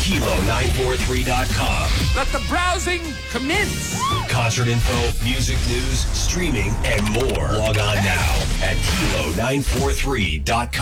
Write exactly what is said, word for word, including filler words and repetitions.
Kilo nine four three dot com. Let the browsing commence. Concert info, music news, streaming, and more. Log on now at Kilo nine four three dot com.